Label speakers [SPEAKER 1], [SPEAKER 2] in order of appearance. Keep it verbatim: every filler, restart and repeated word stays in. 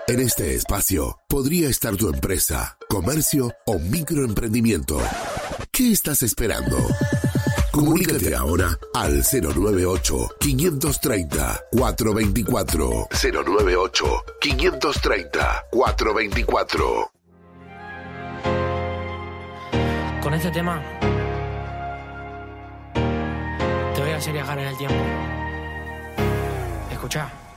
[SPEAKER 1] En este espacio podría estar tu empresa, comercio o microemprendimiento. ¿Qué estás esperando? Comunícate ahora al cero nueve ocho, quinientos treinta, cuatrocientos veinticuatro. cero nueve ocho, quinientos treinta, cuatrocientos veinticuatro.
[SPEAKER 2] Con este tema te voy a hacer viajar en el tiempo. Escuchá.